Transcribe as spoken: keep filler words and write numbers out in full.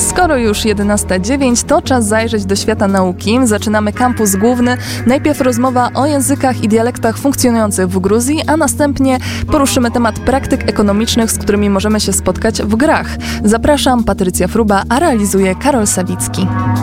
Skoro już jedenasta dziewięć, to czas zajrzeć do świata nauki. Zaczynamy kampus główny. Najpierw rozmowa o językach i dialektach funkcjonujących w Gruzji, a następnie poruszymy temat praktyk ekonomicznych, z którymi możemy się spotkać w grach. Zapraszam, Patrycja Fruba, a realizuje Karol Sawicki.